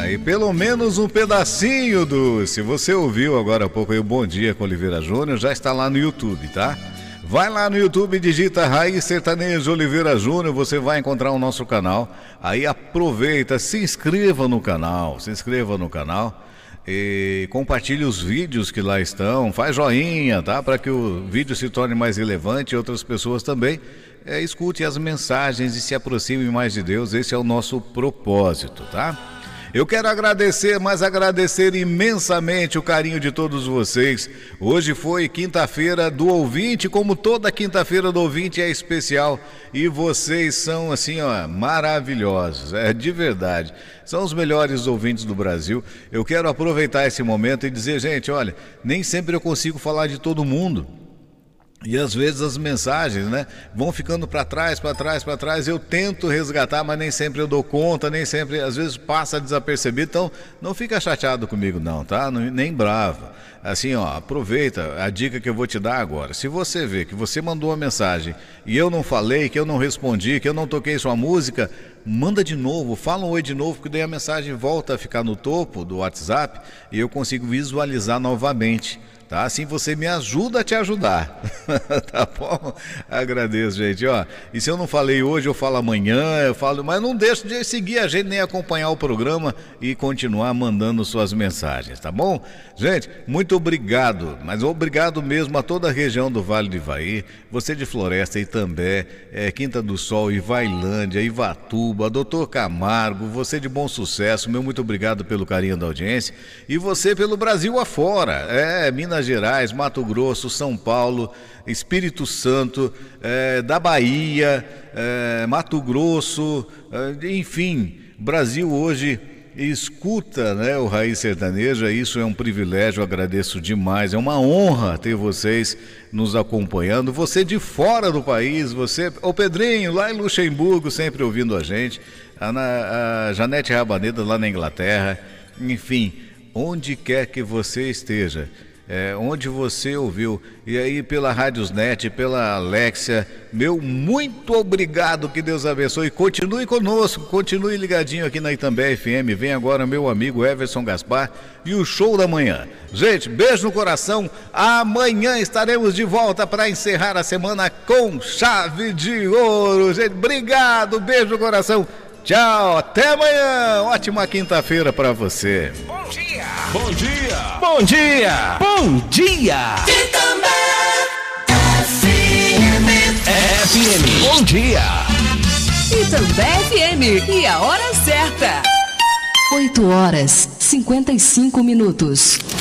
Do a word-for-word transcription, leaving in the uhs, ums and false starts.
e pelo menos um pedacinho do... Se você ouviu agora há pouco aí o Bom Dia com Oliveira Júnior, já está lá no YouTube, tá? Vai lá no YouTube e digita Raiz Sertanejo Oliveira Júnior, você vai encontrar o nosso canal. Aí aproveita, se inscreva no canal, se inscreva no canal e compartilhe os vídeos que lá estão, faz joinha, tá? Para que o vídeo se torne mais relevante e outras pessoas também é, escute as mensagens e se aproxime mais de Deus. Esse é o nosso propósito, tá? Eu quero agradecer, mas agradecer imensamente o carinho de todos vocês. Hoje foi quinta-feira do ouvinte, como toda quinta-feira do ouvinte é especial. E vocês são assim, ó, maravilhosos, é de verdade. São os melhores ouvintes do Brasil. Eu quero aproveitar esse momento e dizer, gente, olha, nem sempre eu consigo falar de todo mundo. E às vezes as mensagens, né, vão ficando para trás, para trás, para trás. Eu tento resgatar, mas nem sempre eu dou conta, nem sempre, às vezes passa desapercebido. Então não fica chateado comigo não, tá? Não, nem bravo. Assim, ó, aproveita a dica que eu vou te dar agora. Se você vê que você mandou uma mensagem e eu não falei, que eu não respondi, que eu não toquei sua música, manda de novo, fala um oi de novo, porque daí a mensagem volta a ficar no topo do WhatsApp e eu consigo visualizar novamente. Tá? Assim você me ajuda a te ajudar. Tá bom? Agradeço, gente. Ó, e se eu não falei hoje, eu falo amanhã, eu falo, mas não deixo de seguir a gente, nem acompanhar o programa e continuar mandando suas mensagens, tá bom? Gente, muito obrigado, mas obrigado mesmo a toda a região do Vale do Ivaí, você de Floresta, Itambé, é, Quinta do Sol, Ivailândia, Ivatuba, Doutor Camargo, você de Bom Sucesso, meu muito obrigado pelo carinho da audiência, e você pelo Brasil afora, é, Minas Gerais, Mato Grosso, São Paulo, Espírito Santo, é, da Bahia, é, Mato Grosso, é, enfim, Brasil hoje escuta, né, o Raiz Sertaneja. Isso é um privilégio, agradeço demais, é uma honra ter vocês nos acompanhando, você de fora do país, você, o Pedrinho lá em Luxemburgo sempre ouvindo a gente, a, a Janete Rabaneda lá na Inglaterra, enfim, onde quer que você esteja, É, onde você ouviu, e aí pela Radiosnet, pela Alexia, meu muito obrigado, que Deus abençoe, continue conosco, continue ligadinho aqui na Itambé F M, vem agora meu amigo Everson Gaspar e o show da manhã. Gente, beijo no coração, amanhã estaremos de volta para encerrar a semana com chave de ouro, gente, obrigado, beijo no coração. Tchau, até amanhã. Ótima quinta-feira pra você. Bom dia. Bom dia. Bom dia. Bom dia. Itambé F M. F M. Bom dia. Itambé F M. E a hora certa. oito horas, cinquenta e cinco minutos.